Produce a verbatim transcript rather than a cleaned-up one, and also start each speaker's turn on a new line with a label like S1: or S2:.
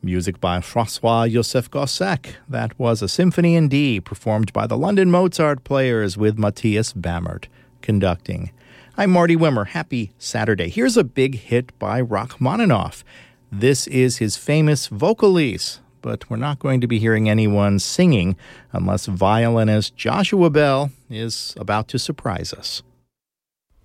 S1: Music by François-Joseph Gossec. That was a Symphony in D performed by the London Mozart Players with Matthias Bammert conducting. I'm Marty Wimmer. Happy Saturday. Here's a big hit by Rachmaninoff. This is his famous Vocalise, but we're not going to be hearing anyone singing unless violinist Joshua Bell is about to surprise us.